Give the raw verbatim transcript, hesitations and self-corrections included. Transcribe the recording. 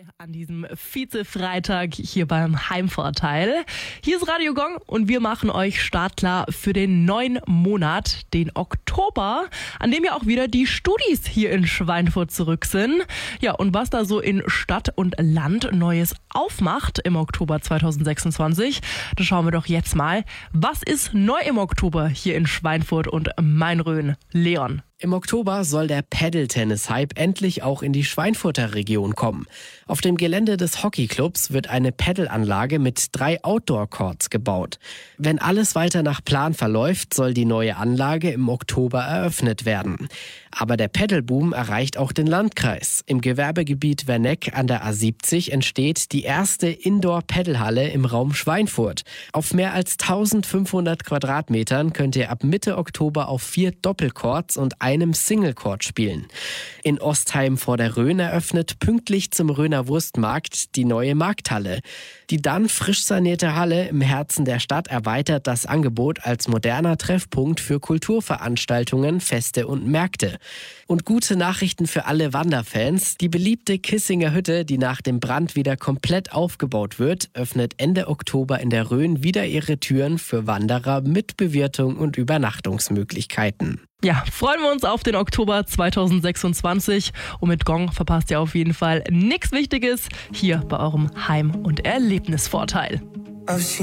An diesem Vize-Freitag hier beim Heimvorteil. Hier ist Radio Gong und wir machen euch startklar für den neuen Monat, den Oktober, an dem ja auch wieder die Studis hier in Schweinfurt zurück sind. Ja, und was da so in Stadt und Land Neues aufmacht im Oktober zweitausendsechsundzwanzig, das schauen wir doch jetzt mal. Was ist neu im Oktober hier in Schweinfurt und Main-Rhön? Leon. Im Oktober soll der Paddle-Tennis-Hype endlich auch in die Schweinfurter Region kommen. Auf dem Gelände des Hockeyclubs wird eine Paddelanlage mit drei Outdoor-Courts gebaut. Wenn alles weiter nach Plan verläuft, soll die neue Anlage im Oktober eröffnet werden. Aber der Paddleboom erreicht auch den Landkreis. Im Gewerbegebiet Werneck an der A siebzig entsteht die erste Indoor-Paddlehalle im Raum Schweinfurt. Auf mehr als eintausendfünfhundert Quadratmetern könnt ihr ab Mitte Oktober auf vier Doppelcourts und einem Single-Court spielen. In Ostheim vor der Rhön eröffnet pünktlich zum Rhöner Wurstmarkt die neue Markthalle. Die dann frisch sanierte Halle im Herzen der Stadt erweitert das Angebot als moderner Treffpunkt für Kulturveranstaltungen, Feste und Märkte. Und gute Nachrichten für alle Wanderfans. Die beliebte Kissinger Hütte, die nach dem Brand wieder komplett aufgebaut wird, öffnet Ende Oktober in der Rhön wieder ihre Türen für Wanderer mit Bewirtung und Übernachtungsmöglichkeiten. Ja, freuen wir uns auf den Oktober zweitausendsechsundzwanzig und mit Gong verpasst ihr auf jeden Fall nichts Wichtiges hier bei eurem Heim- und Erlebnisvorteil.